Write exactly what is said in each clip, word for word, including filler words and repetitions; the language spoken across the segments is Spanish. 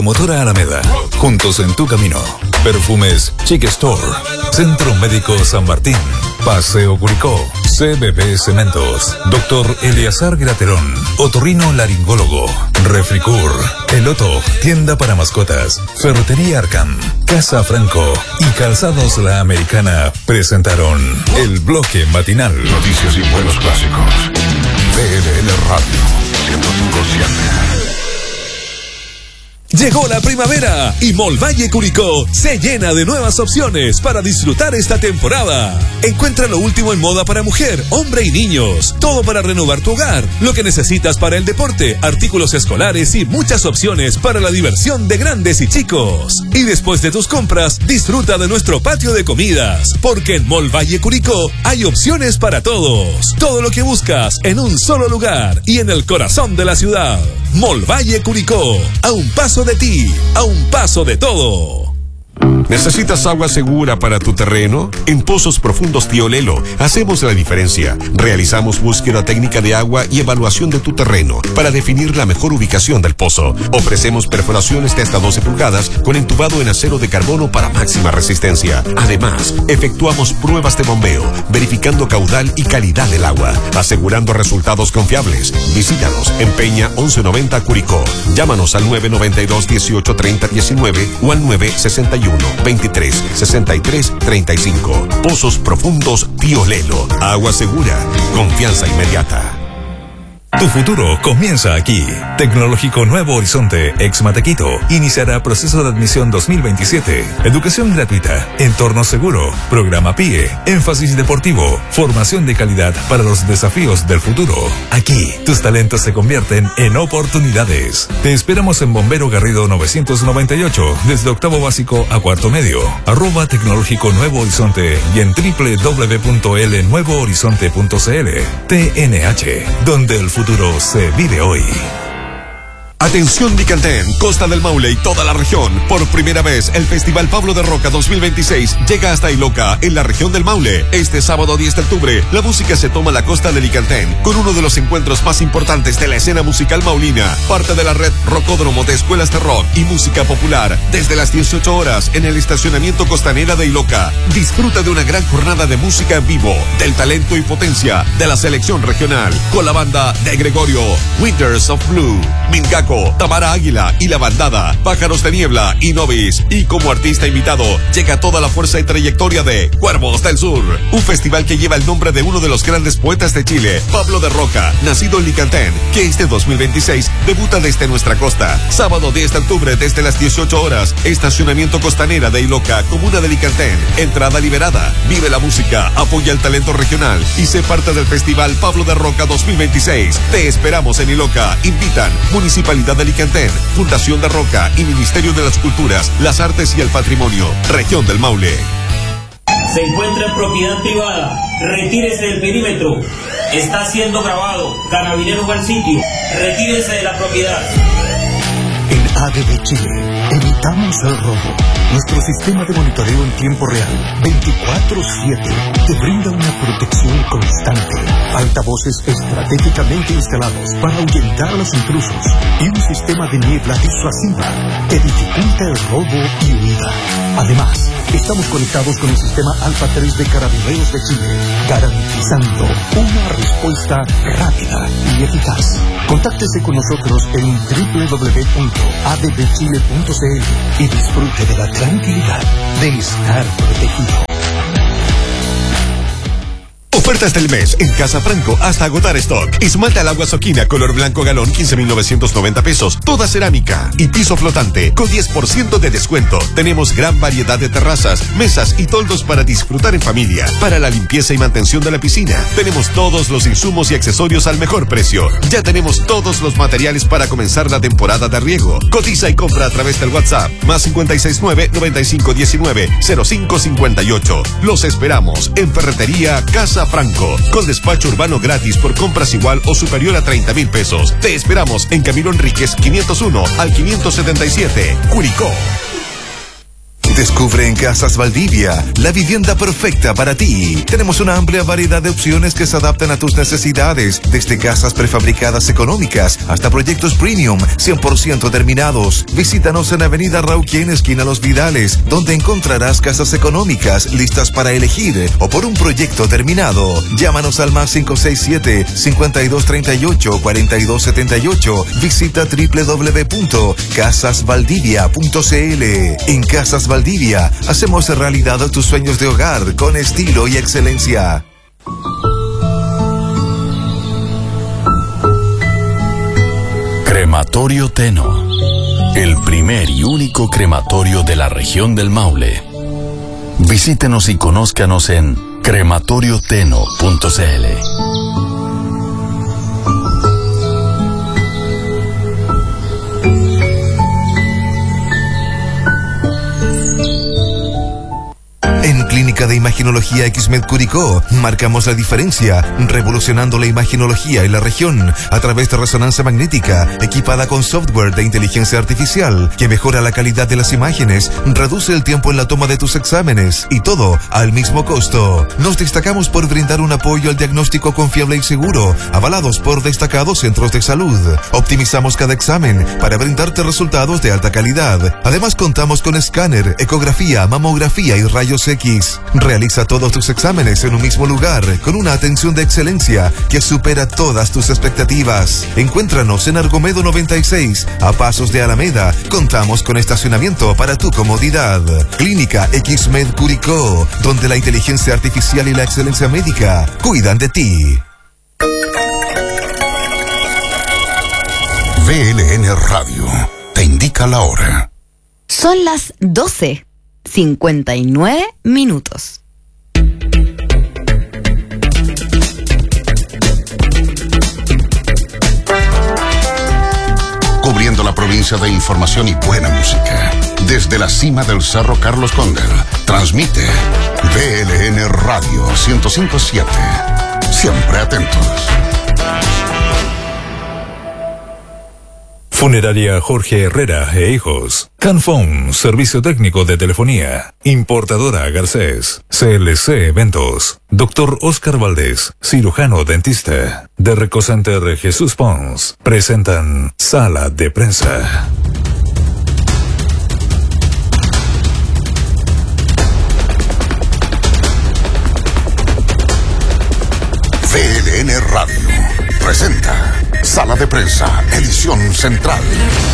Motora Alameda, juntos en tu camino. Perfumes Chic Store, Centro Médico San Martín, Paseo Curicó, C B B Cementos, Doctor Eleazar Graterón, Otorrino Laringólogo, Refricur, Eloto, Tienda para Mascotas, Ferretería Arcam, Casa Franco y Calzados La Americana presentaron el bloque matinal. Noticias y buenos clásicos. P L L Radio ciento cinco punto siete. Llegó la primavera y Mall Valle Curicó se llena de nuevas opciones para disfrutar esta temporada. Encuentra lo último en moda para mujer, hombre y niños. Todo para renovar tu hogar. Lo que necesitas para el deporte, artículos escolares y muchas opciones para la diversión de grandes y chicos. Y después de tus compras, disfruta de nuestro patio de comidas. Porque en Mall Valle Curicó hay opciones para todos. Todo lo que buscas en un solo lugar y en el corazón de la ciudad. Mall Valle Curicó, a un paso de ti, a un paso de todo. ¿Necesitas agua segura para tu terreno? En Pozos Profundos Tío Lelo hacemos la diferencia. Realizamos búsqueda técnica de agua y evaluación de tu terreno para definir la mejor ubicación del pozo. Ofrecemos perforaciones de hasta doce pulgadas con entubado en acero de carbono para máxima resistencia. Además, efectuamos pruebas de bombeo, verificando caudal y calidad del agua, asegurando resultados confiables. Visítanos en Peña once noventa Curicó. Llámanos al nueve noventa y dos, dieciocho, treinta, diecinueve o al nueve sesenta y uno, veintitrés, sesenta y tres, treinta y cinco. Pozos Profundos Tío Lelo. Agua segura, confianza inmediata. Tu futuro comienza aquí. Tecnológico Nuevo Horizonte, ex Matequito, iniciará proceso de admisión dos mil veintisiete. Educación gratuita, entorno seguro, programa P I E, énfasis deportivo, formación de calidad para los desafíos del futuro. Aquí, tus talentos se convierten en oportunidades. Te esperamos en Bombero Garrido novecientos noventa y ocho, desde octavo básico a cuarto medio. Arroba Tecnológico Nuevo Horizonte y en doble u doble u doble u punto l nuevo horizonte punto c l. T N H, donde el futuro futuro se vive hoy. Atención Licantén, Costa del Maule y toda la región. Por primera vez, el Festival Pablo de Roca dos mil veintiséis llega hasta Iloca, en la región del Maule. Este sábado diez de octubre, la música se toma la costa de Licantén, con uno de los encuentros más importantes de la escena musical maulina. Parte de la red Rocódromo de Escuelas de Rock y Música Popular, desde las dieciocho horas en el estacionamiento Costanera de Iloca. Disfruta de una gran jornada de música en vivo, del talento y potencia de la selección regional, con la banda de Gregorio, Winters of Blue, Mingaco, Tamara Águila y La Bandada, Pájaros de Niebla y Novis. Y como artista invitado, llega toda la fuerza y trayectoria de Cuervos del Sur, un festival que lleva el nombre de uno de los grandes poetas de Chile, Pablo de Roca, nacido en Licantén, que este dos mil veintiséis debuta desde nuestra costa. Sábado diez de octubre desde las dieciocho horas, estacionamiento Costanera de Iloca, comuna de Licantén. Entrada liberada. Vive la música, apoya el talento regional y sé parte del Festival Pablo de Roca dos mil veintiséis. Te esperamos en Iloca. Invitan Municipalidad de Licantén, Fundación de Roca y Ministerio de las Culturas, las Artes y el Patrimonio, Región del Maule. Se encuentra en propiedad privada. Retírese del perímetro. Está siendo grabado. Carabineros al sitio. Retírese de la propiedad. En A D B Chile, evitamos el robo. Nuestro sistema de monitoreo en tiempo real, veinticuatro siete, te brinda una protección constante. Altavoces estratégicamente instalados para ahuyentar a los intrusos y un sistema de niebla disuasiva que dificulta el robo y huida. Además, estamos conectados con el sistema Alfa tres de Carabineros de Chile, garantizando una respuesta rápida y eficaz. Contáctese con nosotros en doble u doble u doble u punto a d b chile punto c l y disfrute de la tranquilidad de estar protegido. Ofertas del mes en Casa Franco hasta agotar stock. Esmalta al agua Soquina color blanco galón quince mil novecientos noventa pesos. Toda cerámica y piso flotante con diez por ciento de descuento. Tenemos gran variedad de terrazas, mesas y toldos para disfrutar en familia. Para la limpieza y mantención de la piscina, tenemos todos los insumos y accesorios al mejor precio. Ya tenemos todos los materiales para comenzar la temporada de riego. Cotiza y compra a través del WhatsApp más cincuenta y seis nueve, noventa y cinco diecinueve, cero cinco cincuenta y ocho. Los esperamos en Ferretería Casa Franco, con despacho urbano gratis por compras igual o superior a treinta mil pesos. Te esperamos en Camilo Enríquez quinientos uno al quinientos setenta y siete, Curicó. Descubre en Casas Valdivia la vivienda perfecta para ti. Tenemos una amplia variedad de opciones que se adaptan a tus necesidades, desde casas prefabricadas económicas hasta proyectos premium cien por ciento terminados. Visítanos en Avenida Rauquien, esquina Los Vidales, donde encontrarás casas económicas listas para elegir o por un proyecto terminado. Llámanos al más cinco seis siete, cincuenta y dos treinta y ocho, cuarenta y dos setenta y ocho. Visita doble u doble u doble u punto casas valdivia punto c l. En Casas Valdivia hacemos realidad tus sueños de hogar con estilo y excelencia. Crematorio Teno, el primer y único crematorio de la región del Maule. Visítenos y conózcanos en crematorio teno punto c l. En Clínica de Imaginología Xmed Curicó marcamos la diferencia, revolucionando la imaginología en la región a través de resonancia magnética equipada con software de inteligencia artificial que mejora la calidad de las imágenes, reduce el tiempo en la toma de tus exámenes y todo al mismo costo. Nos destacamos por brindar un apoyo al diagnóstico confiable y seguro, avalados por destacados centros de salud. Optimizamos cada examen para brindarte resultados de alta calidad. Además contamos con escáner, ecografía, mamografía y rayos X. Realiza todos tus exámenes en un mismo lugar con una atención de excelencia que supera todas tus expectativas. Encuéntranos en Argomedo noventa y seis, a pasos de Alameda. Contamos con estacionamiento para tu comodidad. Clínica Xmed Curicó, donde la inteligencia artificial y la excelencia médica cuidan de ti. V L N Radio te indica la hora. Son las doce. cincuenta y nueve minutos. Cubriendo la provincia de información y buena música. Desde la cima del Cerro Carlos Cóndor, transmite V L N Radio ciento cinco punto siete. Siempre atentos. Funeraria Jorge Herrera e Hijos. Canfón, servicio técnico de telefonía. Importadora Garcés. C L C Eventos. Doctor Oscar Valdés, cirujano dentista. De Recocenter Jesús Pons. Presentan Sala de Prensa. V L N Radio presenta Sala de Prensa, edición central.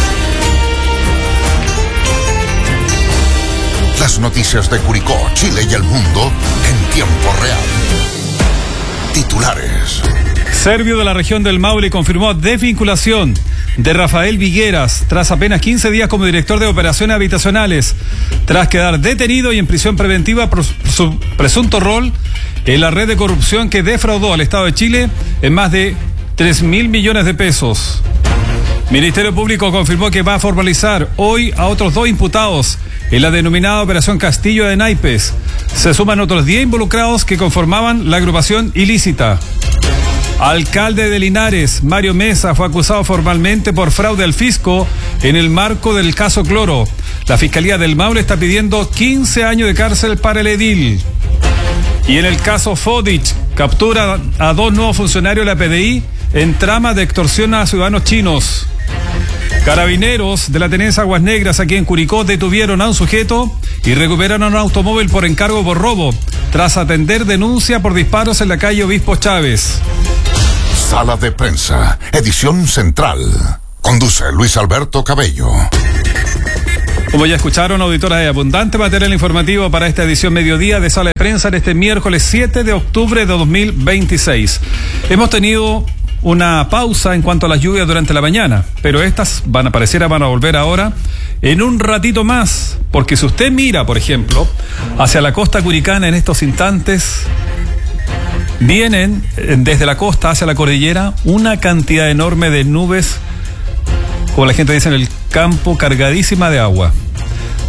Las noticias de Curicó, Chile y el mundo en tiempo real. Titulares. Servio de la región del Maule confirmó desvinculación de Rafael Vigueras tras apenas quince días como director de operaciones habitacionales, tras quedar detenido y en prisión preventiva por su presunto rol en la red de corrupción que defraudó al Estado de Chile en más de tres mil millones de pesos. Ministerio Público confirmó que va a formalizar hoy a otros dos imputados en la denominada Operación Castillo de Naipes. Se suman otros diez involucrados que conformaban la agrupación ilícita. Alcalde de Linares, Mario Mesa, fue acusado formalmente por fraude al fisco en el marco del caso Cloro. La Fiscalía del Maule está pidiendo quince años de cárcel para el edil. Y en el caso Fodich, captura a dos nuevos funcionarios de la P D I en trama de extorsión a ciudadanos chinos. Carabineros de la Tenencia Aguas Negras aquí en Curicó detuvieron a un sujeto y recuperaron un automóvil por encargo por robo, tras atender denuncia por disparos en la calle Obispo Chávez. Sala de Prensa, edición central. Conduce Luis Alberto Cabello. Como ya escucharon, auditoras, hay abundante material informativo para esta edición mediodía de Sala de Prensa en este miércoles siete de octubre de dos mil veintiséis. Hemos tenido una pausa en cuanto a las lluvias durante la mañana, pero estas van a aparecer, van a volver ahora en un ratito más, porque si usted mira, por ejemplo, hacia la costa curicana en estos instantes, vienen desde la costa hacia la cordillera una cantidad enorme de nubes, como la gente dice en el campo, cargadísima de agua.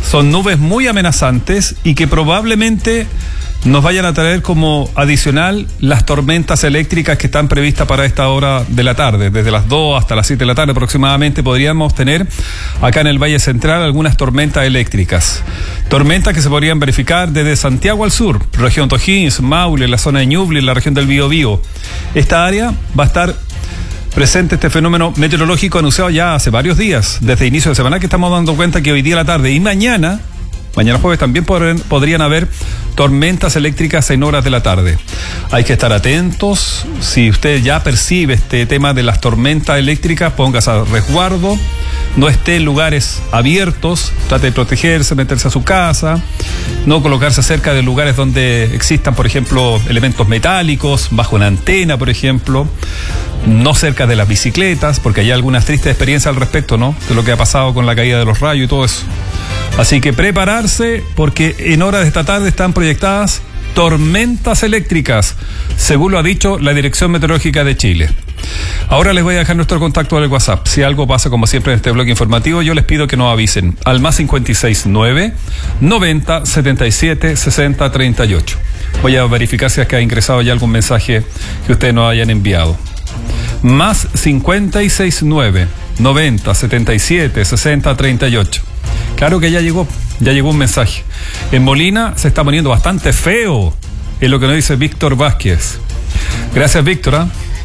son nubes muy amenazantes y que probablemente nos vayan a traer como adicional las tormentas eléctricas que están previstas para esta hora de la tarde. Desde las dos hasta las siete de la tarde aproximadamente podríamos tener acá en el Valle Central algunas tormentas eléctricas. Tormentas que se podrían verificar desde Santiago al sur, región O'Higgins, Maule, la zona de Ñuble, la región del Biobío. Esta área va a estar presente este fenómeno meteorológico anunciado ya hace varios días, desde inicio de semana, que estamos dando cuenta que hoy día a la tarde y mañana, mañana jueves también podrían, podrían haber tormentas eléctricas en horas de la tarde. Hay que estar atentos. Si usted ya percibe este tema de las tormentas eléctricas, póngase a resguardo, no esté en lugares abiertos, trate de protegerse, meterse a su casa, no colocarse cerca de lugares donde existan, por ejemplo, elementos metálicos, bajo una antena, por ejemplo, no cerca de las bicicletas, porque hay algunas tristes experiencias al respecto, ¿no?, de lo que ha pasado con la caída de los rayos y todo eso. Así que prepararse, porque en horas de esta tarde están proyectadas tormentas eléctricas, según lo ha dicho la Dirección Meteorológica de Chile. Ahora les voy a dejar nuestro contacto del WhatsApp. Si algo pasa, como siempre, en este bloque informativo, yo les pido que nos avisen al más cinco seis nueve, noventa, setenta y siete, sesenta, treinta y ocho. Voy a verificar si es que ha ingresado ya algún mensaje que ustedes nos hayan enviado. Más cinco seis nueve, noventa, setenta y siete, sesenta, treinta y ocho. Claro que ya llegó, ya llegó un mensaje. En Molina se está poniendo bastante feo, es lo que nos dice Víctor Vázquez. Gracias, Víctor.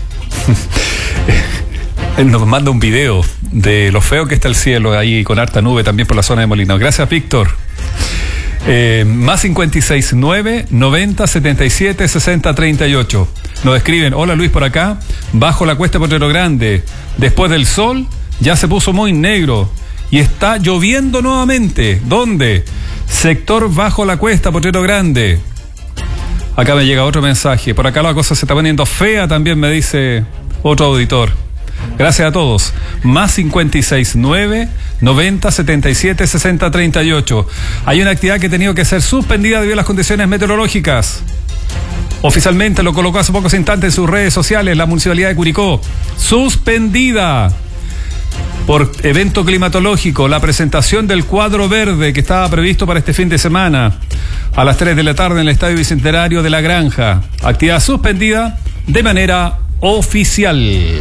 ¿eh? Nos manda un video de lo feo que está el cielo ahí con harta nube también por la zona de Molina. Gracias, Víctor. Eh, más cinco seis nueve, noventa, setenta y siete, sesenta, treinta y ocho. Nos escriben: hola Luis, por acá, bajo la cuesta Potrero Grande, después del sol ya se puso muy negro y está lloviendo nuevamente. ¿Dónde? Sector bajo la cuesta Potrero Grande. Acá me llega otro mensaje: por acá la cosa se está poniendo fea también, me dice otro auditor. Gracias a todos. Más cinco seis nueve, noventa, setenta y siete, sesenta, treinta y ocho. Hay una actividad que ha tenido que ser suspendida debido a las condiciones meteorológicas. Oficialmente lo colocó hace pocos instantes en sus redes sociales la Municipalidad de Curicó. Suspendida por evento climatológico, la presentación del cuadro verde que estaba previsto para este fin de semana a las tres de la tarde en el Estadio Bicentenario de La Granja. Actividad suspendida de manera oficial.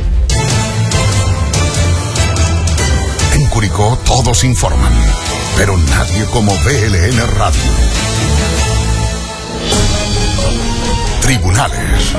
En Curicó todos informan, pero nadie como B L N Radio. Tribunales.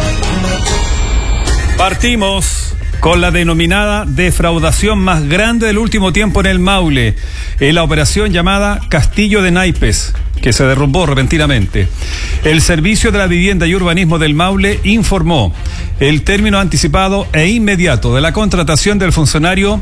Partimos con la denominada defraudación más grande del último tiempo en el Maule, en la operación llamada Castillo de Naipes, que se derrumbó repentinamente. El Servicio de la Vivienda y Urbanismo del Maule informó el término anticipado e inmediato de la contratación del funcionario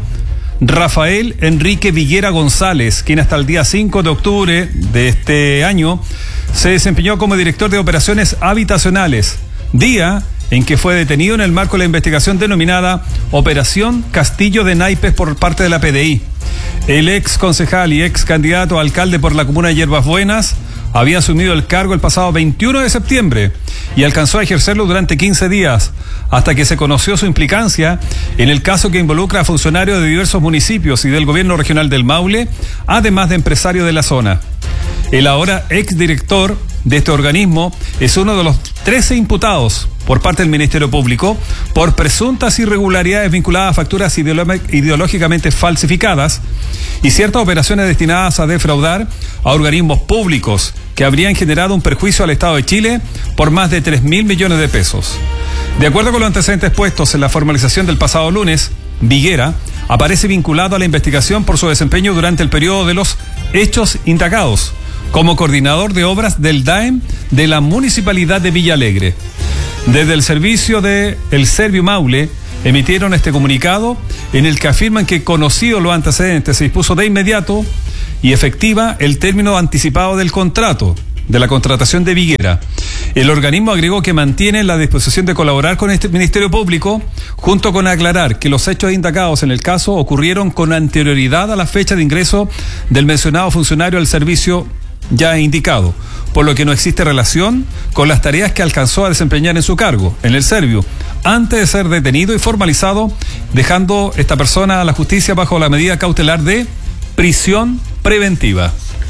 Rafael Enrique Viguera González, quien hasta el día cinco de octubre de este año se desempeñó como director de operaciones habitacionales, día en que fue detenido en el marco de la investigación denominada Operación Castillo de Naipes por parte de la P D I. El ex concejal y ex candidato a alcalde por la comuna de Hierbas Buenas había asumido el cargo el pasado veintiuno de septiembre y alcanzó a ejercerlo durante quince días, hasta que se conoció su implicancia en el caso que involucra a funcionarios de diversos municipios y del gobierno regional del Maule, además de empresarios de la zona. El ahora exdirector de este organismo es uno de los trece imputados por parte del Ministerio Público por presuntas irregularidades vinculadas a facturas ideológicamente falsificadas y ciertas operaciones destinadas a defraudar a organismos públicos que habrían generado un perjuicio al Estado de Chile por más de tres mil millones de pesos. De acuerdo con los antecedentes puestos en la formalización del pasado lunes, Viguera aparece vinculado a la investigación por su desempeño durante el periodo de los hechos indagados como coordinador de obras del D A E M de la Municipalidad de Villa Alegre. Desde el servicio de El Servio Maule emitieron este comunicado en el que afirman que, conocidos los antecedentes, se dispuso de inmediato y efectiva el término anticipado del contrato de la contratación de Viguera. El organismo agregó que mantiene la disposición de colaborar con este Ministerio Público, junto con aclarar que los hechos indagados en el caso ocurrieron con anterioridad a la fecha de ingreso del mencionado funcionario al servicio ya indicado, por lo que no existe relación con las tareas que alcanzó a desempeñar en su cargo, en el Servio, antes de ser detenido y formalizado, dejando esta persona a la justicia bajo la medida cautelar de prisión preventiva.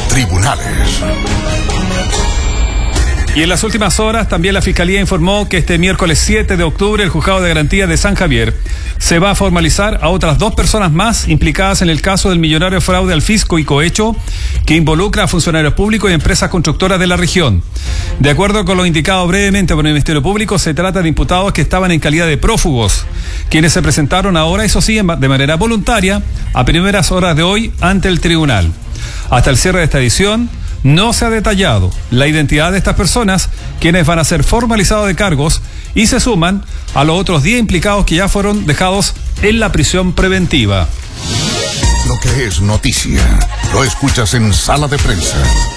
tribunales. Y en las últimas horas también la Fiscalía informó que este miércoles siete de octubre el Juzgado de Garantía de San Javier se va a formalizar a otras dos personas más implicadas en el caso del millonario fraude al fisco y cohecho que involucra a funcionarios públicos y empresas constructoras de la región. De acuerdo con lo indicado brevemente por el Ministerio Público, se trata de imputados que estaban en calidad de prófugos, quienes se presentaron ahora, eso sí, de manera voluntaria, a primeras horas de hoy ante el tribunal. Hasta el cierre de esta edición, no se ha detallado la identidad de estas personas, quienes van a ser formalizados de cargos y se suman a los otros diez implicados que ya fueron dejados en la prisión preventiva. Lo que es noticia, lo escuchas en Sala de Prensa.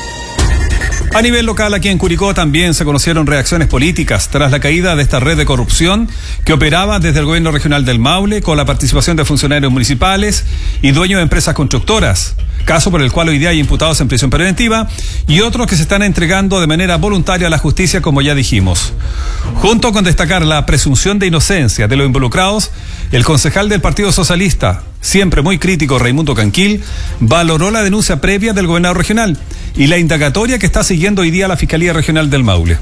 A nivel local, aquí en Curicó también se conocieron reacciones políticas tras la caída de esta red de corrupción que operaba desde el gobierno regional del Maule con la participación de funcionarios municipales y dueños de empresas constructoras, caso por el cual hoy día hay imputados en prisión preventiva y otros que se están entregando de manera voluntaria a la justicia, como ya dijimos. Junto con destacar la presunción de inocencia de los involucrados, el concejal del Partido Socialista, siempre muy crítico, Raimundo Canquil, valoró la denuncia previa del gobernador regional y la indagatoria que está siguiendo hoy día la Fiscalía Regional del Maule.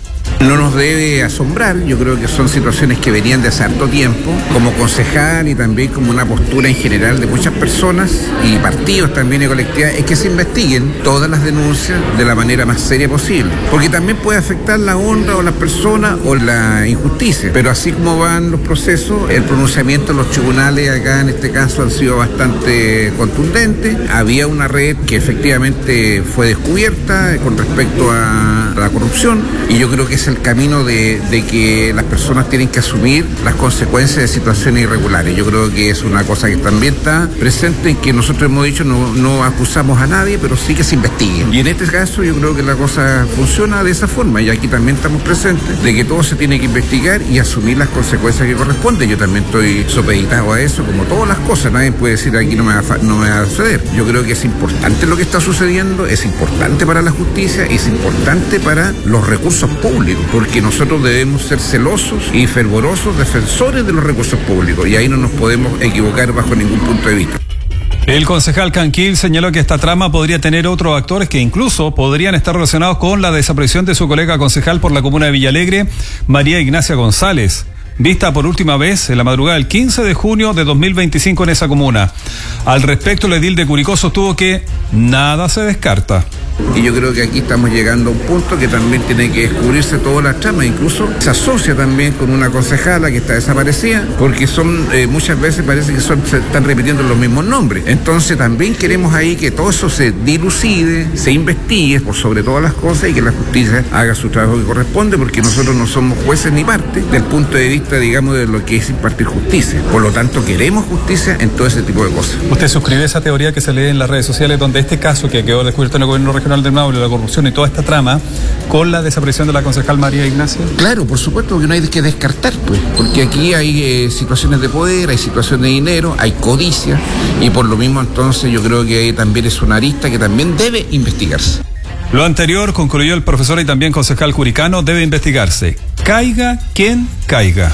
No nos debe asombrar, yo creo que son situaciones que venían de hace harto tiempo, como concejal y también como una postura en general de muchas personas y partidos también y colectividades, es que se investiguen todas las denuncias de la manera más seria posible, porque también puede afectar la honra o las personas o la injusticia, pero así como van los procesos, el pronunciamiento de los tribunales acá en este caso han sido bastante contundentes. Había una red que efectivamente fue descubierta con respecto a la corrupción y yo creo que es el camino de, de que las personas tienen que asumir las consecuencias de situaciones irregulares. Yo creo que es una cosa que también está presente en que nosotros hemos dicho no, no acusamos a nadie, pero sí que se investiguen. Y en este caso yo creo que la cosa funciona de esa forma y aquí también estamos presentes de que todo se tiene que investigar y asumir las consecuencias que corresponden. Yo también estoy supeditado a eso, como todas las cosas. Nadie puede decir aquí no me va a, no me va a suceder. Yo creo que es importante lo que está sucediendo, es importante para la justicia y es importante para los recursos públicos, porque nosotros debemos ser celosos y fervorosos defensores de los recursos públicos y ahí no nos podemos equivocar bajo ningún punto de vista. El concejal Canquil señaló que esta trama podría tener otros actores que incluso podrían estar relacionados con la desaparición de su colega concejal por la comuna de Villalegre, María Ignacia González, vista por última vez en la madrugada del quince de junio de dos mil veinticinco en esa comuna. Al respecto, el edil de Curicó sostuvo que nada se descarta. Y yo creo que aquí estamos llegando a un punto que también tiene que descubrirse toda la trama, incluso se asocia también con una concejala que está desaparecida, porque son eh, muchas veces parece que son, se están repitiendo los mismos nombres. Entonces también queremos ahí que todo eso se dilucide, se investigue por sobre todas las cosas y que la justicia haga su trabajo que corresponde, porque nosotros no somos jueces ni parte del punto de vista, digamos, de lo que es impartir justicia. Por lo tanto, queremos justicia en todo ese tipo de cosas. ¿Usted suscribe a esa teoría que se lee en las redes sociales donde este caso que quedó descubierto en el gobierno regional del Maule, la corrupción y toda esta trama, con la desaparición de la concejal María Ignacia? Claro, por supuesto que no hay que descartar, pues, porque aquí hay eh, situaciones de poder, hay situaciones de dinero, hay codicia, y por lo mismo entonces yo creo que también es una arista que también debe investigarse. Lo anterior, concluyó el profesor y también concejal curicano, debe investigarse. Caiga quien caiga.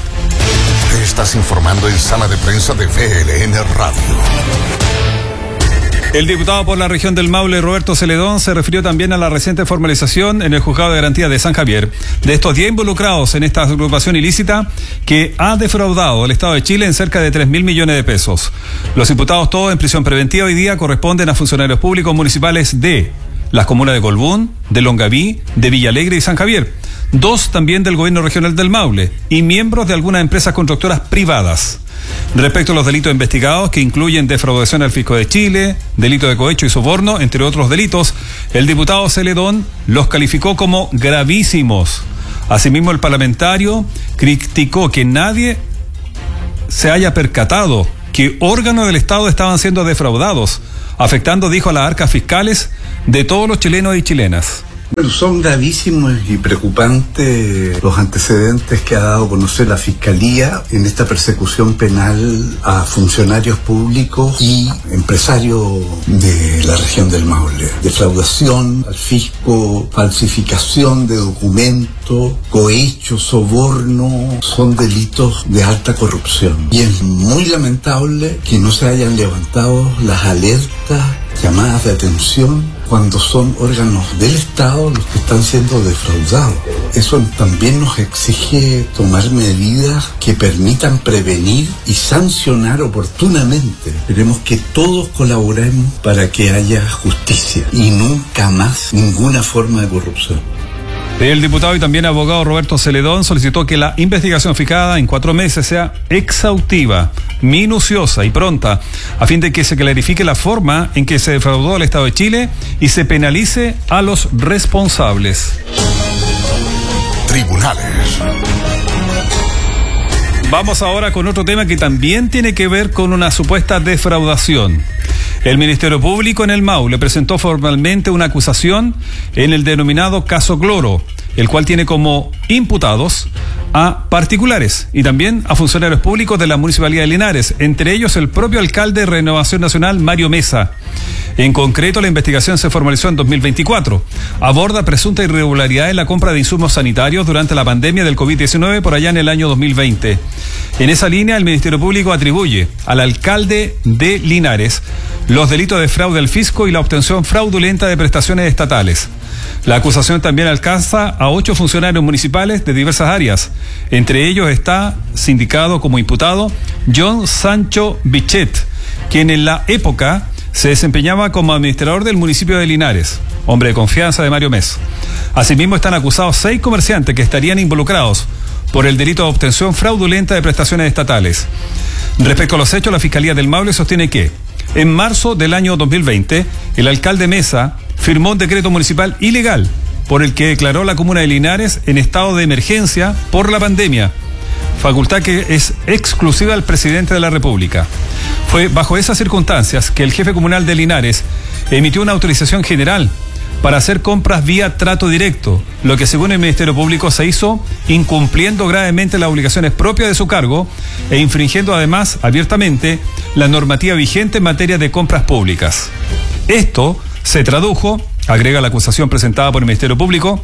Te estás informando en Sala de Prensa de V L N Radio. El diputado por la región del Maule, Roberto Celedón, se refirió también a la reciente formalización en el Juzgado de Garantía de San Javier de estos diez involucrados en esta agrupación ilícita que ha defraudado al Estado de Chile en cerca de tres mil millones de pesos. Los imputados todos en prisión preventiva hoy día corresponden a funcionarios públicos municipales de las comunas de Colbún, de Longaví, de Villalegre y San Javier. Dos también del gobierno regional del Maule y miembros de algunas empresas constructoras privadas. Respecto a los delitos investigados, que incluyen defraudación al fisco de Chile, delito de cohecho y soborno, entre otros delitos, el diputado Celedón los calificó como gravísimos. Asimismo, el parlamentario criticó que nadie se haya percatado que órganos del Estado estaban siendo defraudados, afectando, dijo, a las arcas fiscales de todos los chilenos y chilenas. Bueno, son gravísimos y preocupantes los antecedentes que ha dado a conocer la Fiscalía en esta persecución penal a funcionarios públicos y empresarios de la región del Maule. Defraudación al fisco, falsificación de documentos, cohecho, soborno, son delitos de alta corrupción. Y es muy lamentable que no se hayan levantado las alertas, llamadas de atención cuando son órganos del Estado los que están siendo defraudados. Eso también nos exige tomar medidas que permitan prevenir y sancionar oportunamente. Queremos que todos colaboremos para que haya justicia y nunca más ninguna forma de corrupción. El diputado y también abogado Roberto Celedón solicitó que la investigación fijada en cuatro meses sea exhaustiva, minuciosa y pronta, a fin de que se clarifique la forma en que se defraudó al Estado de Chile y se penalice a los responsables. Tribunales. Vamos ahora con otro tema que también tiene que ver con una supuesta defraudación. El Ministerio Público en el Maule presentó formalmente una acusación en el denominado caso Cloro, el cual tiene como imputados a particulares y también a funcionarios públicos de la Municipalidad de Linares, entre ellos el propio alcalde de Renovación Nacional, Mario Mesa. En concreto, la investigación se formalizó en dos mil veinticuatro. Aborda presunta irregularidad en la compra de insumos sanitarios durante la pandemia del COVID diecinueve por allá en el año dos mil veinte. En esa línea, el Ministerio Público atribuye al alcalde de Linares los delitos de fraude al fisco y la obtención fraudulenta de prestaciones estatales. La acusación también alcanza a ocho funcionarios municipales de diversas áreas. Entre ellos está sindicado como imputado John Sancho Bichet, quien en la época se desempeñaba como administrador del municipio de Linares, hombre de confianza de Mario Mesa. Asimismo, están acusados seis comerciantes que estarían involucrados por el delito de obtención fraudulenta de prestaciones estatales. Respecto a los hechos, la Fiscalía del Maule sostiene que en marzo del año dos mil veinte, el alcalde Mesa firmó un decreto municipal ilegal por el que declaró la comuna de Linares en estado de emergencia por la pandemia, facultad que es exclusiva al presidente de la República. Fue bajo esas circunstancias que el jefe comunal de Linares emitió una autorización general para hacer compras vía trato directo, lo que según el Ministerio Público se hizo incumpliendo gravemente las obligaciones propias de su cargo e infringiendo además abiertamente la normativa vigente en materia de compras públicas. Esto se tradujo, agrega la acusación presentada por el Ministerio Público,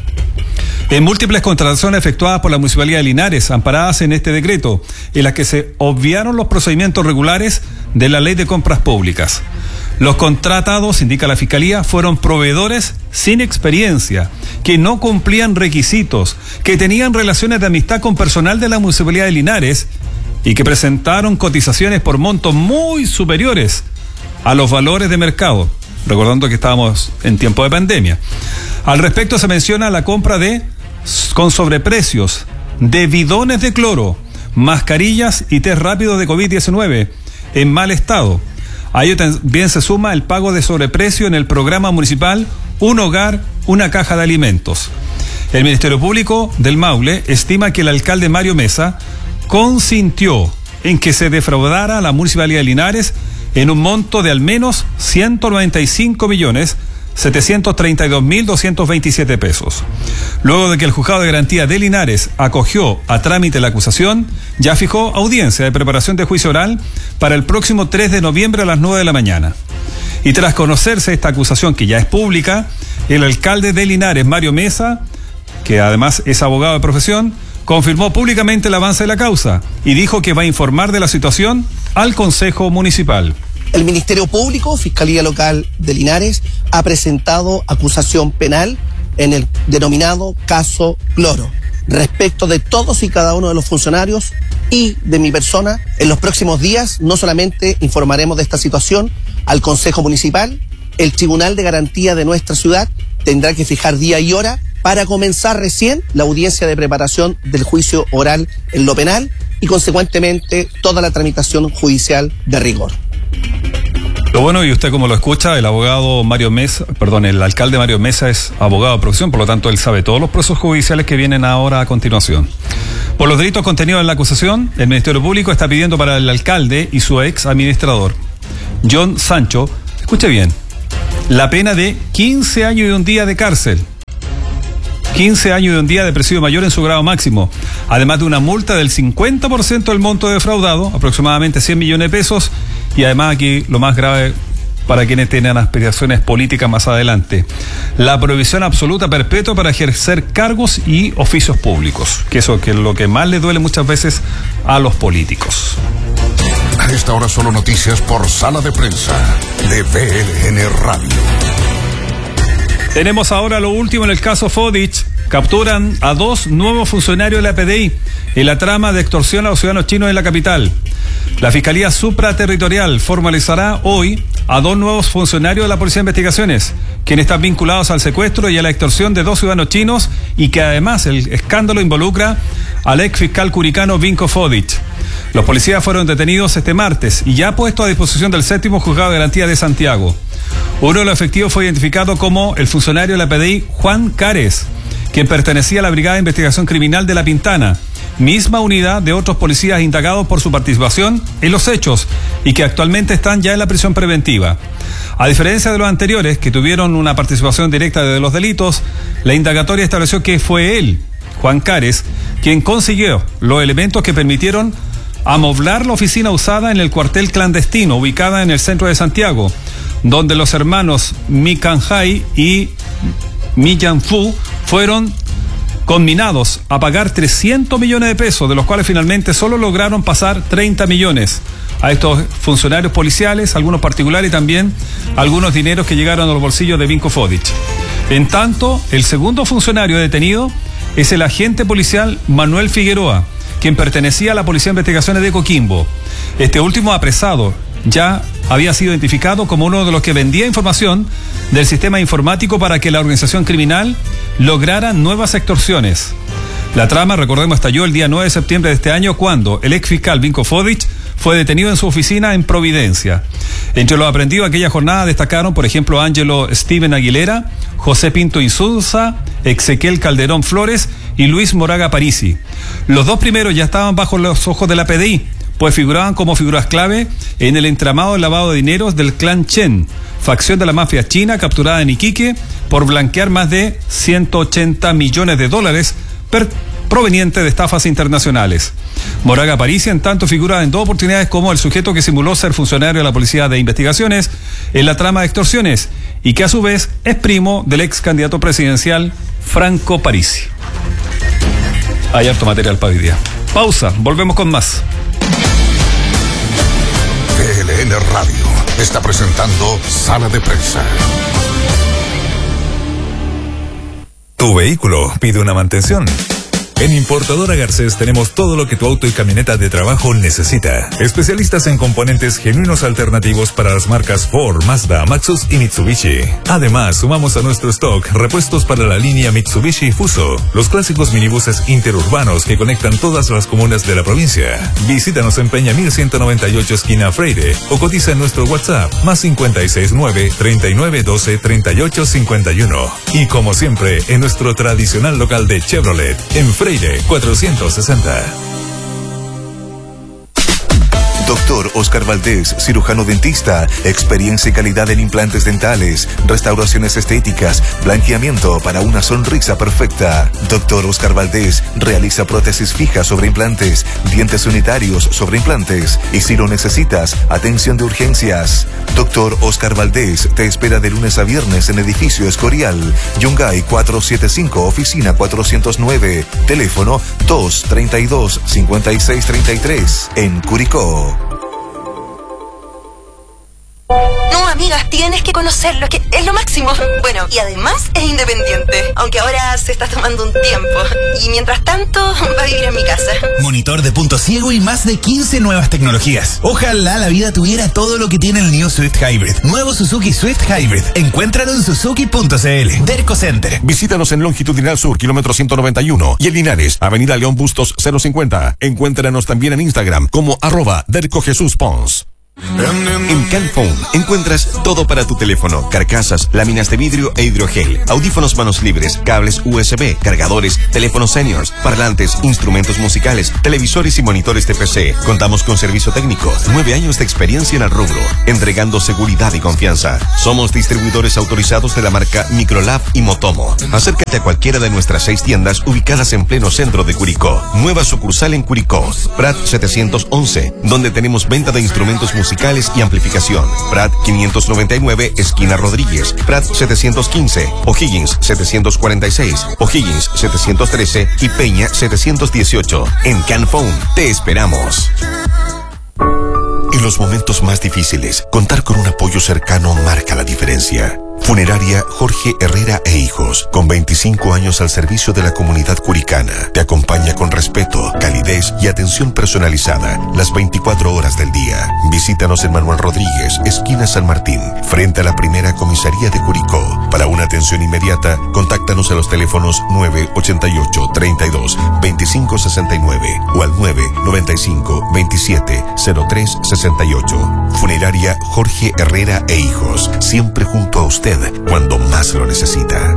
en múltiples contrataciones efectuadas por la Municipalidad de Linares, amparadas en este decreto, en las que se obviaron los procedimientos regulares de la Ley de Compras Públicas. Los contratados, indica la Fiscalía, fueron proveedores sin experiencia, que no cumplían requisitos, que tenían relaciones de amistad con personal de la Municipalidad de Linares y que presentaron cotizaciones por montos muy superiores a los valores de mercado, recordando que estábamos en tiempo de pandemia. Al respecto se menciona la compra de, con sobreprecios, de bidones de cloro, mascarillas y test rápido de COVID diecinueve en mal estado. A ello también se suma el pago de sobreprecio en el programa municipal Un Hogar, una caja de alimentos. El Ministerio Público del Maule estima que el alcalde Mario Mesa consintió en que se defraudara a la Municipalidad de Linares en un monto de al menos ciento noventa y cinco millones setecientos treinta y dos mil doscientos veintisiete pesos. Luego de que el Juzgado de Garantía de Linares acogió a trámite la acusación, ya fijó audiencia de preparación de juicio oral para el próximo tres de noviembre a las nueve de la mañana. Y tras conocerse esta acusación, que ya es pública, el alcalde de Linares, Mario Mesa, que además es abogado de profesión, confirmó públicamente el avance de la causa y dijo que va a informar de la situación al Consejo Municipal. El Ministerio Público, Fiscalía Local de Linares, ha presentado acusación penal en el denominado caso Cloro, respecto de todos y cada uno de los funcionarios y de mi persona. En los próximos días no solamente informaremos de esta situación al Consejo Municipal, el Tribunal de Garantía de nuestra ciudad tendrá que fijar día y hora para comenzar recién la audiencia de preparación del juicio oral en lo penal y consecuentemente toda la tramitación judicial de rigor. Lo bueno, y usted como lo escucha, el abogado Mario Mesa, perdón, el alcalde Mario Mesa es abogado de profesión, por lo tanto él sabe todos los procesos judiciales que vienen ahora a continuación. Por los delitos contenidos en la acusación, el Ministerio Público está pidiendo para el alcalde y su ex administrador, John Sancho, escuche bien, la pena de quince años y un día de cárcel. quince años y un día de presidio mayor en su grado máximo, además de una multa del cincuenta por ciento del monto defraudado, aproximadamente cien millones de pesos, y además aquí lo más grave para quienes tengan aspiraciones políticas más adelante, la prohibición absoluta perpetua para ejercer cargos y oficios públicos, que eso que es lo que más le duele muchas veces a los políticos. A esta hora solo noticias por Sala de Prensa de V L N Radio. Tenemos ahora lo último en el caso Fodich. Capturan a dos nuevos funcionarios de la P D I en la trama de extorsión a los ciudadanos chinos en la capital. La Fiscalía Supraterritorial formalizará hoy a dos nuevos funcionarios de la Policía de Investigaciones, quienes están vinculados al secuestro y a la extorsión de dos ciudadanos chinos, y que además el escándalo involucra al ex fiscal curicano Vinko Fodich. Los policías fueron detenidos este martes y ya puestos a disposición del séptimo juzgado de garantía de Santiago. Uno de los efectivos fue identificado como el funcionario de la P D I Juan Cares, quien pertenecía a la Brigada de Investigación Criminal de La Pintana, misma unidad de otros policías indagados por su participación en los hechos y que actualmente están ya en la prisión preventiva. A diferencia de los anteriores, que tuvieron una participación directa de los delitos, la indagatoria estableció que fue él, Juan Cares, quien consiguió los elementos que permitieron amoblar la oficina usada en el cuartel clandestino ubicada en el centro de Santiago, donde los hermanos Mi Canjai y Mi Yanfu fueron conminados a pagar trescientos millones de pesos, de los cuales finalmente solo lograron pasar treinta millones a estos funcionarios policiales, algunos particulares y también algunos dineros que llegaron a los bolsillos de Vinko Fodich. En tanto, el segundo funcionario detenido es el agente policial Manuel Figueroa, quien pertenecía a la Policía de Investigaciones de Coquimbo. Este último apresado ya había sido identificado como uno de los que vendía información del sistema informático para que la organización criminal lograra nuevas extorsiones. La trama, recordemos, estalló el día nueve de septiembre de este año, cuando el ex fiscal Vinko Fodich fue detenido en su oficina en Providencia. Entre los aprendidos aquella jornada destacaron, por ejemplo, Ángelo Steven Aguilera, José Pinto Insulza, Ezequiel Calderón Flores y Luis Moraga Parisi. Los dos primeros ya estaban bajo los ojos de la P D I, pues figuraban como figuras clave en el entramado del lavado de dineros del clan Chen, facción de la mafia china capturada en Iquique por blanquear más de ciento ochenta millones de dólares per provenientes de estafas internacionales. Moraga Parisi, en tanto, figura en dos oportunidades como el sujeto que simuló ser funcionario de la Policía de Investigaciones en la trama de extorsiones y que a su vez es primo del ex candidato presidencial Franco Parisi. Hay harto material para hoy día. Pausa, volvemos con más. T L N Radio está presentando Sala de Prensa. Tu vehículo pide una mantención. En Importadora Garcés tenemos todo lo que tu auto y camioneta de trabajo necesita. Especialistas en componentes genuinos alternativos para las marcas Ford, Mazda, Maxus y Mitsubishi. Además, sumamos a nuestro stock repuestos para la línea Mitsubishi Fuso, los clásicos minibuses interurbanos que conectan todas las comunas de la provincia. Visítanos en Peña mil ciento noventa y ocho esquina Freire o cotiza en nuestro WhatsApp más cinco seis nueve, treinta y nueve doce, treinta y ocho cincuenta y uno. Y como siempre, en nuestro tradicional local de Chevrolet, en Freire cuatrocientos sesenta. Doctor Oscar Valdés, cirujano dentista, experiencia y calidad en implantes dentales, restauraciones estéticas, blanqueamiento para una sonrisa perfecta. Doctor Oscar Valdés realiza prótesis fijas sobre implantes, dientes unitarios sobre implantes y, si lo necesitas, atención de urgencias. Doctor Oscar Valdés te espera de lunes a viernes en Edificio Escorial, Yungay cuatrocientos setenta y cinco, oficina cuatrocientos nueve, teléfono dos treinta y dos, cincuenta y seis treinta y tres, en Curicó. No, amigas, tienes que conocerlo, es que es lo máximo. Bueno, y además es independiente, aunque ahora se está tomando un tiempo. Y mientras tanto, va a vivir en mi casa. Monitor de punto ciego y más de quince nuevas tecnologías. Ojalá la vida tuviera todo lo que tiene el New Swift Hybrid. Nuevo Suzuki Swift Hybrid. Encuéntralo en suzuki punto c l. Derco Center. Visítanos en Longitudinal Sur, kilómetro ciento noventa y uno. Y en Linares, Avenida León Bustos cero cincuenta. Encuéntranos también en Instagram como arroba Derco Jesús Pons. En Canphone encuentras todo para tu teléfono: carcasas, láminas de vidrio e hidrogel, audífonos manos libres, cables U S B, cargadores, teléfonos seniors, parlantes, instrumentos musicales, televisores y monitores de P C. Contamos con servicio técnico, nueve años de experiencia en el rubro, entregando seguridad y confianza. Somos distribuidores autorizados de la marca Microlab y Motomo. Acércate a cualquiera de nuestras seis tiendas ubicadas en pleno centro de Curicó. Nueva sucursal en Curicó, Prat setecientos once, donde tenemos venta de instrumentos musicales musicales y amplificación. Prat quinientos noventa y nueve, esquina Rodríguez. Prat setecientos quince, O'Higgins setecientos cuarenta y seis, O'Higgins setecientos trece y Peña setecientos dieciocho. En Canphone te esperamos. En los momentos más difíciles, contar con un apoyo cercano marca la diferencia. Funeraria Jorge Herrera e Hijos, con veinticinco años al servicio de la comunidad curicana. Te acompaña con respeto, calidez y atención personalizada las veinticuatro horas del día. Visítanos en Manuel Rodríguez, esquina San Martín, frente a la primera comisaría de Curicó. Para una atención inmediata, contáctanos a los teléfonos nueve ochenta y ocho, treinta y dos, veinticinco sesenta y nueve o al nueve noventa y cinco, veintisiete, cero tres sesenta y ocho. Funeraria Jorge Herrera e Hijos, siempre junto a usted cuando más lo necesita.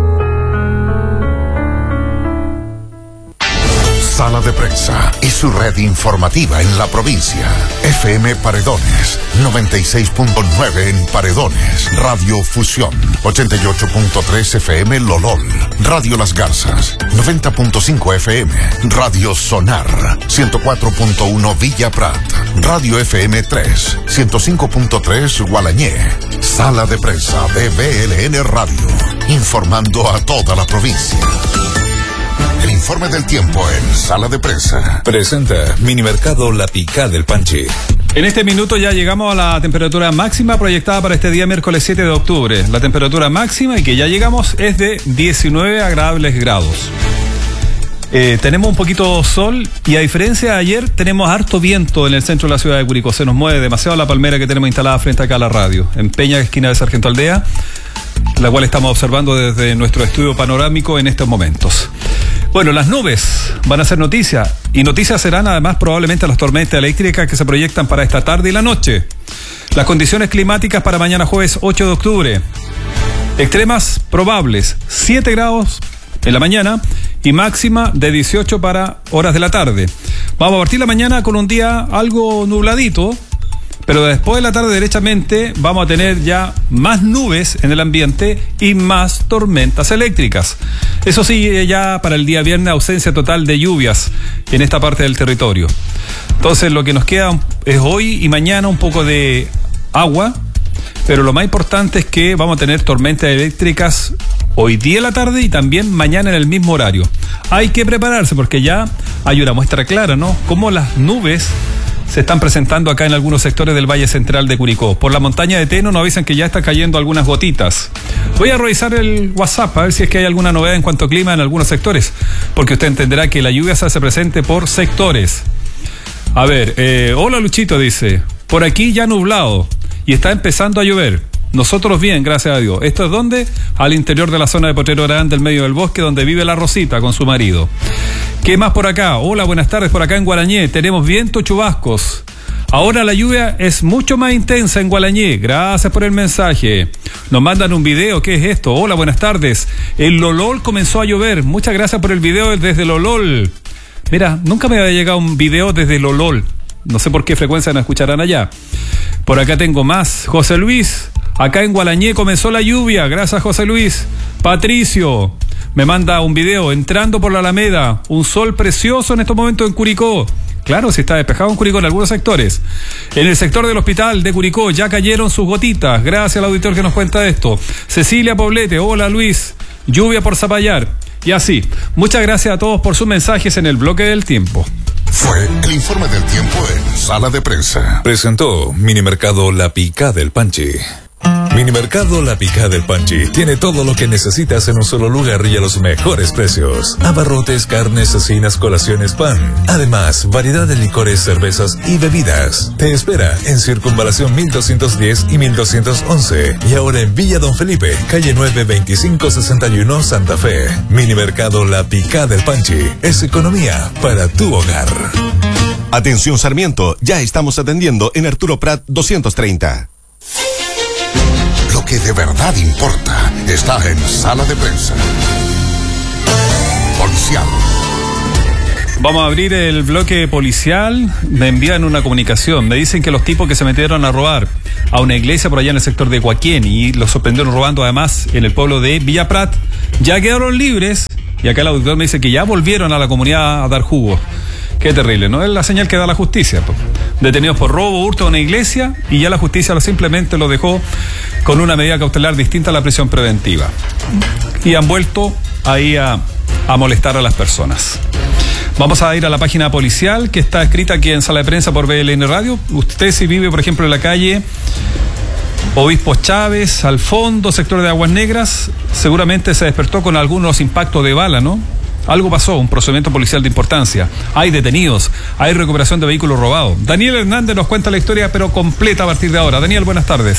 Sala de Prensa y su red informativa en la provincia. F M Paredones, noventa y seis punto nueve en Paredones. Radio Fusión, ochenta y ocho punto tres F M Lolol. Radio Las Garzas, noventa punto cinco F M. Radio Sonar, ciento cuatro punto uno Villa Prat. Radio F M tres, ciento cinco punto tres Gualañé. Sala de Prensa de B L N Radio, informando a toda la provincia. El informe del tiempo en Sala de Prensa. Presenta Minimercado La Picada del Panchi. En este minuto ya llegamos a la temperatura máxima proyectada para este día miércoles siete de octubre. La temperatura máxima y que ya llegamos es de diecinueve agradables grados. Eh, tenemos un poquito sol y a diferencia de ayer tenemos harto viento en el centro de la ciudad de Curicó. Se nos mueve demasiado la palmera que tenemos instalada frente acá a la radio, en Peña, esquina de Sargento Aldea, la cual estamos observando desde nuestro estudio panorámico en estos momentos. Bueno, las nubes van a ser noticia y noticias serán además probablemente las tormentas eléctricas que se proyectan para esta tarde y la noche. Las condiciones climáticas para mañana jueves ocho de octubre. Extremas probables, siete grados en la mañana y máxima de dieciocho para horas de la tarde. Vamos a partir la mañana con un día algo nubladito, pero después de la tarde derechamente vamos a tener ya más nubes en el ambiente y más tormentas eléctricas. Eso sí, ya para el día viernes ausencia total de lluvias en esta parte del territorio. Entonces lo que nos queda es hoy y mañana un poco de agua, pero lo más importante es que vamos a tener tormentas eléctricas hoy día en la tarde y también mañana en el mismo horario. Hay que prepararse porque ya hay una muestra clara, ¿no? Cómo las nubes se están presentando acá en algunos sectores del Valle Central de Curicó. Por la montaña de Teno nos avisan que ya está cayendo algunas gotitas. Voy a revisar el WhatsApp a ver si es que hay alguna novedad en cuanto a clima en algunos sectores, porque usted entenderá que la lluvia se hace presente por sectores. A ver, eh, hola Luchito, dice, por aquí ya nublado y está empezando a llover. Nosotros bien, gracias a Dios. ¿Esto es dónde? Al interior de la zona de Potrero Grande, del medio del bosque, donde vive la Rosita con su marido. ¿Qué más por acá? Hola, buenas tardes. Por acá en Gualañé tenemos viento, chubascos. Ahora la lluvia es mucho más intensa en Gualañé. Gracias por el mensaje. Nos mandan un video. ¿Qué es esto? Hola, buenas tardes. El Lolol comenzó a llover. Muchas gracias por el video desde Lolol. Mira, nunca me había llegado un video desde Lolol. No sé por qué frecuencia nos escucharán allá. Por acá tengo más. José Luis. Acá en Gualañé comenzó la lluvia. Gracias, José Luis. Patricio me manda un video entrando por la Alameda. Un sol precioso en estos momentos en Curicó. Claro, si está despejado en Curicó en algunos sectores. En el sector del hospital de Curicó ya cayeron sus gotitas. Gracias al auditor que nos cuenta esto. Cecilia Poblete. Hola, Luis. Lluvia por Zapallar. Y así. Muchas gracias a todos por sus mensajes en el bloque del tiempo. Fue el informe del tiempo en Sala de Prensa. Presentó Minimercado La Picada del Panchi. Minimercado La Picada del Panchi tiene todo lo que necesitas en un solo lugar y a los mejores precios. Abarrotes, carnes, cecinas, colaciones, pan. Además, variedad de licores, cervezas y bebidas. Te espera en Circunvalación mil doscientos diez y mil doscientos once. Y ahora en Villa Don Felipe, calle nueve, veinticinco sesenta y uno, Santa Fe. Minimercado La Picada del Panchi es economía para tu hogar. Atención Sarmiento, ya estamos atendiendo en Arturo Prat doscientos treinta. Lo que de verdad importa está en Sala de Prensa. Policial. Vamos a abrir el bloque policial. Me envían una comunicación. Me dicen que los tipos que se metieron a robar a una iglesia por allá en el sector de Huaquén y los sorprendieron robando además en el pueblo de Villa Prat, ya quedaron libres. Y acá el auditor me dice que ya volvieron a la comunidad a dar jugo. Qué terrible, ¿no? Es la señal que da la justicia. Po. Detenidos por robo, hurto a una iglesia y ya la justicia lo simplemente lo dejó con una medida cautelar distinta a la prisión preventiva. Y han vuelto ahí a, a molestar a las personas. Vamos a ir a la página policial que está escrita aquí en Sala de Prensa por B L N Radio. Usted si vive, por ejemplo, en la calle Obispo Chávez, al fondo, sector de Aguas Negras, seguramente se despertó con algunos impactos de bala, ¿no? Algo pasó, un procedimiento policial de importancia. Hay detenidos, hay recuperación de vehículos robados. Daniel Hernández nos cuenta la historia, pero completa a partir de ahora. Daniel, buenas tardes.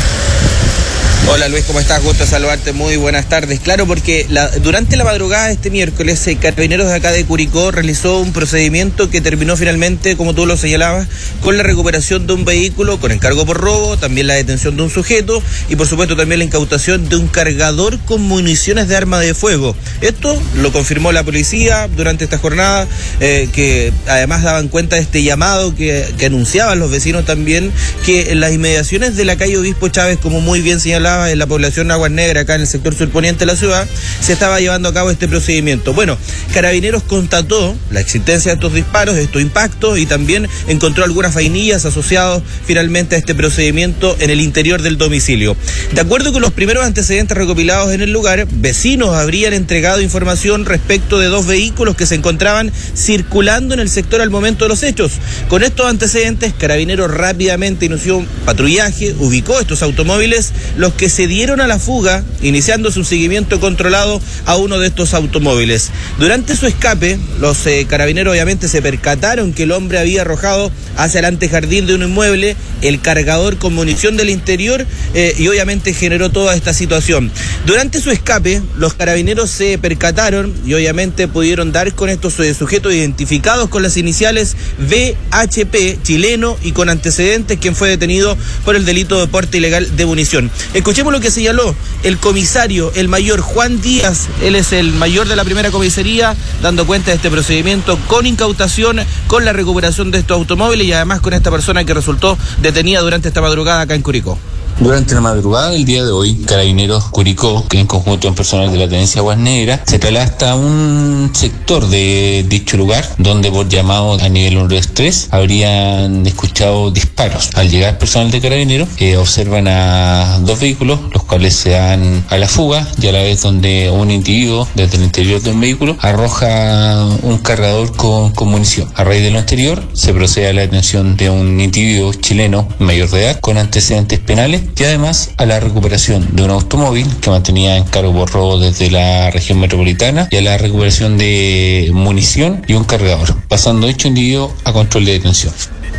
Hola Luis, ¿cómo estás? Gusto saludarte, muy buenas tardes. Claro, porque la, durante la madrugada de este miércoles, eh, Carabineros de acá de Curicó realizó un procedimiento que terminó finalmente, como tú lo señalabas, con la recuperación de un vehículo con encargo por robo, también la detención de un sujeto y por supuesto también la incautación de un cargador con municiones de arma de fuego. Esto lo confirmó la policía durante esta jornada, eh, que además daban cuenta de este llamado que, que anunciaban los vecinos también, que en las inmediaciones de la calle Obispo Chávez, como muy bien señalaba, en la población Aguas Negras, acá en el sector surponiente de la ciudad, se estaba llevando a cabo este procedimiento. Bueno, Carabineros constató la existencia de estos disparos, de estos impactos, y también encontró algunas vainillas asociadas finalmente a este procedimiento en el interior del domicilio. De acuerdo con los primeros antecedentes recopilados en el lugar, vecinos habrían entregado información respecto de dos vehículos que se encontraban circulando en el sector al momento de los hechos. Con estos antecedentes, Carabineros rápidamente inició un patrullaje, ubicó estos automóviles, los que se dieron a la fuga, iniciándose un seguimiento controlado a uno de estos automóviles. Durante su escape, los eh, carabineros obviamente se percataron que el hombre había arrojado hacia el antejardín de un inmueble el cargador con munición del interior eh, y obviamente generó toda esta situación. Durante su escape, los carabineros se percataron y obviamente pudieron dar con estos eh, sujetos identificados con las iniciales V H P, chileno y con antecedentes, quien fue detenido por el delito de porte ilegal de munición. Escuchemos lo que señaló el comisario, el mayor Juan Díaz. Él es el mayor de la primera comisaría, dando cuenta de este procedimiento con incautación, con la recuperación de estos automóviles y además con esta persona que resultó detenida durante esta madrugada acá en Curicó. Durante la madrugada del día de hoy, Carabineros Curicó, que en conjunto con personal de la Tenencia Aguas Negras, se traslada hasta un sector de dicho lugar, donde por llamado a nivel uno dos tres habrían escuchado disparos. Al llegar personal de Carabineros, eh, observan a dos vehículos, los cuales se dan a la fuga, y a la vez donde un individuo desde el interior de un vehículo arroja un cargador con, con munición. A raíz de lo anterior, se procede a la detención de un individuo chileno mayor de edad con antecedentes penales, y además a la recuperación de un automóvil que mantenía en cargo por robo desde la región metropolitana y a la recuperación de munición y un cargador, pasando dicho individuo a control de detención.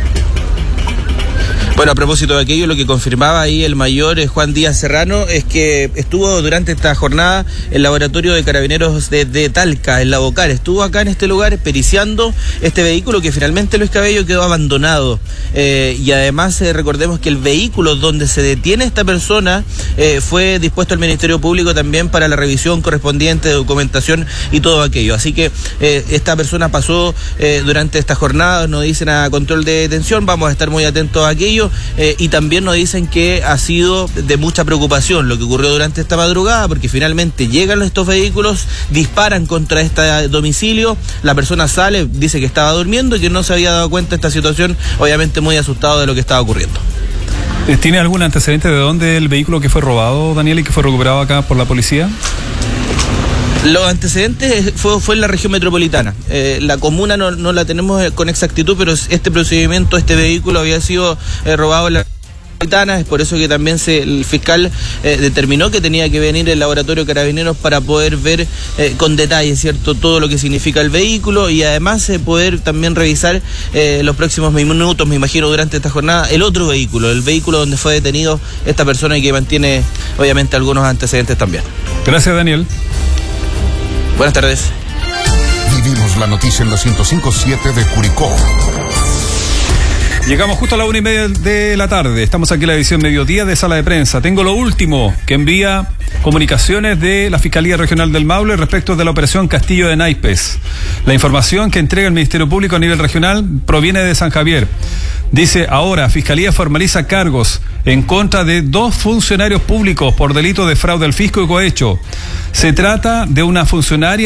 Bueno, a propósito de aquello, lo que confirmaba ahí el mayor eh, Juan Díaz Serrano es que estuvo durante esta jornada el laboratorio de Carabineros de, de Talca, en La Bocar. Estuvo acá en este lugar periciando este vehículo que finalmente, Luis Cabello, quedó abandonado. Eh, y además eh, recordemos que el vehículo donde se detiene esta persona eh, fue dispuesto al Ministerio Público también para la revisión correspondiente de documentación y todo aquello. Así que eh, esta persona pasó eh, durante esta jornada, nos dicen, a control de detención. Vamos a estar muy atentos a aquello. Eh, y también nos dicen que ha sido de mucha preocupación lo que ocurrió durante esta madrugada, porque finalmente llegan estos vehículos, disparan contra este domicilio, la persona sale, dice que estaba durmiendo y que no se había dado cuenta de esta situación, obviamente muy asustado de lo que estaba ocurriendo. ¿Tiene algún antecedente de dónde el vehículo que fue robado, Daniel, y que fue recuperado acá por la policía? Los antecedentes fue, fue en la región metropolitana. Eh, la comuna no, no la tenemos con exactitud, pero este procedimiento, este vehículo había sido eh, robado en la metropolitana. Es por eso que también se, el fiscal eh, determinó que tenía que venir el laboratorio Carabineros para poder ver eh, con detalle, ¿cierto?, todo lo que significa el vehículo y además eh, poder también revisar eh, los próximos minutos, me imagino, durante esta jornada, el otro vehículo, el vehículo donde fue detenido esta persona y que mantiene, obviamente, algunos antecedentes también. Gracias, Daniel. Buenas tardes. Vivimos la noticia en la ciento cinco punto siete de Curicó. Llegamos justo a la una y media de la tarde. Estamos aquí en la edición mediodía de Sala de Prensa. Tengo lo último que envía comunicaciones de la Fiscalía Regional del Maule respecto de la operación Castillo de Naipes. La información que entrega el Ministerio Público a nivel regional proviene de San Javier. Dice, ahora, Fiscalía formaliza cargos en contra de dos funcionarios públicos por delito de fraude al fisco y cohecho. Se trata de una funcionaria